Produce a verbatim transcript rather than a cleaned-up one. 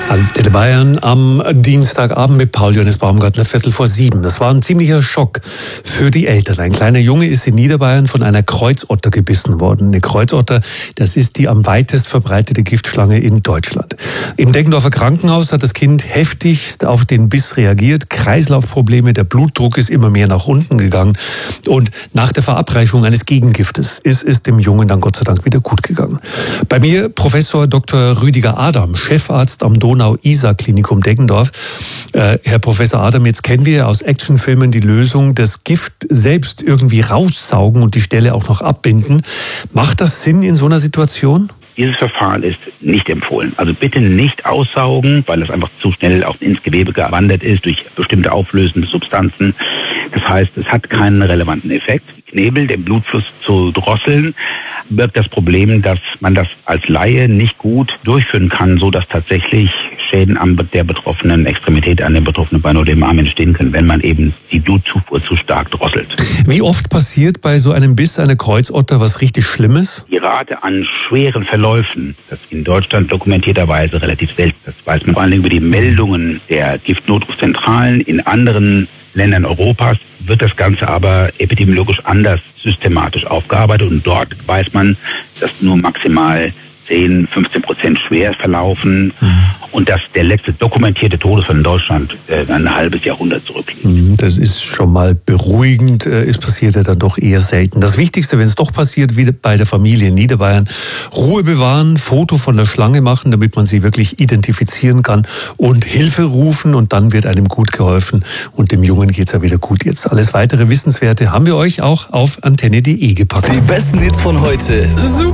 Antenne Bayern am Dienstagabend mit Paul Johannes Baumgartner, Viertel vor sieben. Das war ein ziemlicher Schock für die Eltern. Ein kleiner Junge ist in Niederbayern von einer Kreuzotter gebissen worden. Eine Kreuzotter, das ist die am weitest verbreitete Giftschlange in Deutschland. Im Deggendorfer Krankenhaus hat das Kind heftig auf den Biss reagiert. Kreislaufprobleme, der Blutdruck ist immer mehr nach unten gegangen. Und nach der Verabreichung eines Gegengiftes ist es dem Jungen dann Gott sei Dank wieder gut gegangen. Bei mir Professor Doktor Rüdiger Adam, Chefarzt am Donau-Isar-Klinikum Deggendorf. Äh, Herr Professor Adam, jetzt kennen wir aus Actionfilmen die Lösung, das Gift selbst irgendwie raussaugen und die Stelle auch noch abbinden. Macht das Sinn in so einer Situation? Dieses Verfahren ist nicht empfohlen. Also bitte nicht aussaugen, weil es einfach zu schnell auch ins Gewebe gewandert ist durch bestimmte auflösende Substanzen. Das heißt, es hat keinen relevanten Effekt. Knebel, den Blutfluss zu drosseln, birgt das Problem, dass man das als Laie nicht gut durchführen kann, so dass tatsächlich Schäden an der betroffenen Extremität, an dem betroffenen Bein oder dem Arm entstehen können, wenn man eben die Blutzufuhr zu stark drosselt. Wie oft passiert bei so einem Biss einer Kreuzotter was richtig Schlimmes? Die Rate an schweren Verläufen, das ist in Deutschland dokumentierterweise relativ selten. Das weiß man vor allem über die Meldungen der Giftnotrufzentralen. In anderen Ländern Europas wird das Ganze aber epidemiologisch anders systematisch aufgearbeitet und dort weiß man, dass nur maximal zehn, fünfzehn Prozent schwer verlaufen mhm. und dass der letzte dokumentierte Todesfall in Deutschland äh, ein halbes Jahrhundert zurückliegt. Das ist schon mal beruhigend. Es passiert ja dann doch eher selten. Das Wichtigste, wenn es doch passiert, wie bei der Familie in Niederbayern, Ruhe bewahren, Foto von der Schlange machen, damit man sie wirklich identifizieren kann und Hilfe rufen und dann wird einem gut geholfen und dem Jungen geht's ja wieder gut jetzt. Alles weitere Wissenswerte haben wir euch auch auf antenne punkt de gepackt. Die besten Hits von heute. Super.